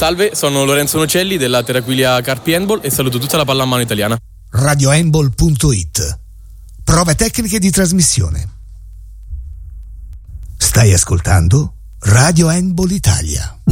Salve, sono Lorenzo Nocelli della Terraquilia Carpi Handball e saluto tutta la pallamano italiana. Radiohandball.it. Prove tecniche di trasmissione. Stai ascoltando Radio Handball Italia.